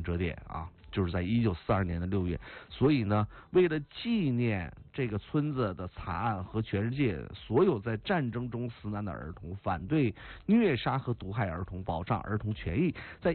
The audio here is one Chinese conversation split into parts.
转折点啊，就是在1942年的6月。所以呢，为了纪念这个村子的惨案和全世界所有在战争中死难的儿童，反对虐杀和毒害儿童，保障儿童权益，在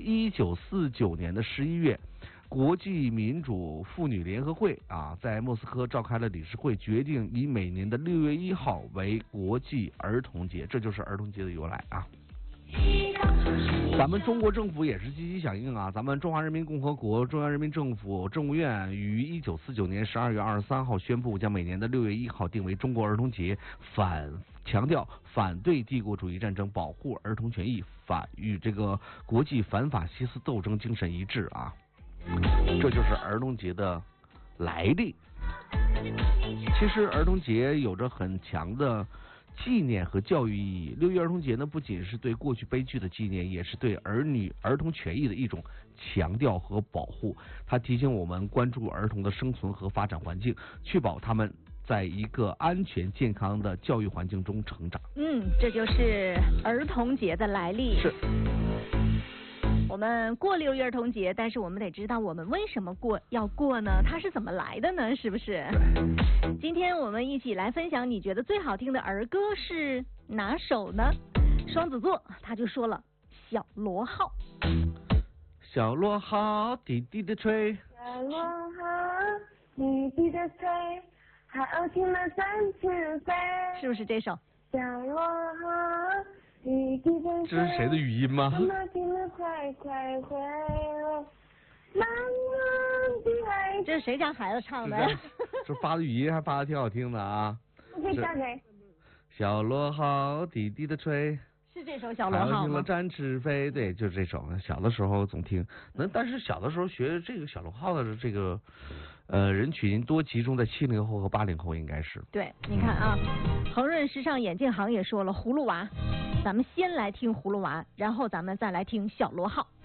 1949年的11月。国际民主妇女联合会啊，在莫斯科召开了理事会，决定以每年的6月1号为国际儿童节，这就是儿童节的由来啊。咱们中国政府也是积极响应啊，咱们中华人民共和国中央人民政府政务院于1949年12月23号宣布，将每年的6月1号定为中国儿童节，强调反对帝国主义战争，保护儿童权益，与这个国际反法西斯斗争精神一致啊。这就是儿童节的来历。其实儿童节有着很强的纪念和教育意义。6月儿童节呢，不仅是对过去悲剧的纪念，也是对儿童权益的一种强调和保护。它提醒我们关注儿童的生存和发展环境，确保他们在一个安全健康的教育环境中成长。 这就是儿童节的来历。 是。 我们过6月儿童节，但是我们得知道我们为什么要过呢？它是怎么来的呢？是不是？今天我们一起来分享，你觉得最好听的儿歌是哪首呢？双子座他就说了，小螺号。 小螺号滴滴的吹， 小螺号滴滴的吹，好听了展翅飞。 是不是这首？ 小螺号滴滴的吹， 这是谁的语音吗？ 妈妈听了快快回来，茫茫的海。 这是谁家孩子唱的？ 这发的语音还发的挺好听的啊。 我可以唱给。 小螺号滴滴的吹。 是这首小螺号吗？ 听了展翅飞，对，就是这首。小的时候总听，但是小的时候学这个小螺号的这个人群多集中在70后和80后，应该是。 对，你看啊，恒润时尚眼镜行也说了，葫芦娃，咱们先来听葫芦娃，然后咱们再来听小螺号。